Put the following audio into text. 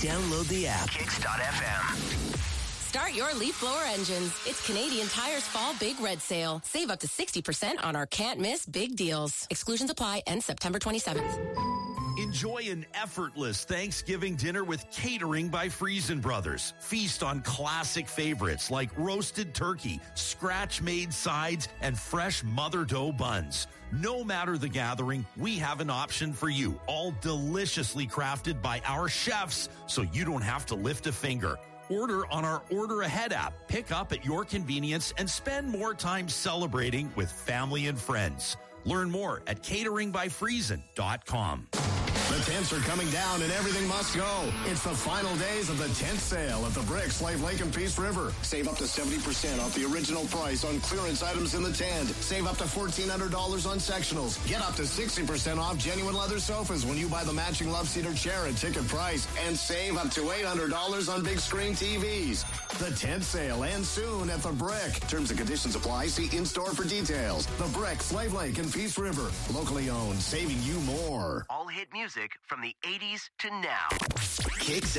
Download the app. Kicks.fm. Start your leaf blower engines. It's Canadian Tire's Fall Big Red Sale. Save up to 60% on our can't-miss big deals. Exclusions apply. End September 27th. Enjoy an effortless Thanksgiving dinner with Catering by Friesen Brothers. Feast on classic favorites like roasted turkey, scratch-made sides, and fresh mother dough buns. No matter the gathering, we have an option for you, all deliciously crafted by our chefs, so you don't have to lift a finger. Order on our Order Ahead app. Pick up at your convenience and spend more time celebrating with family and friends. Learn more at cateringbyfriesen.com. The tents are coming down and everything must go. It's the final days of the tent sale at the Brick, Slave Lake, and Peace River. Save up to 70% off the original price on clearance items in the tent. Save up to $1,400 on sectionals. Get up to 60% off genuine leather sofas when you buy the matching love seater chair at ticket price. And save up to $800 on big screen TVs. The tent sale ends soon at the Brick. Terms and conditions apply. See in-store for details. The Brick, Slave Lake, and Peace River. Locally owned, saving you more. All hit music from the 80s to now. Kicks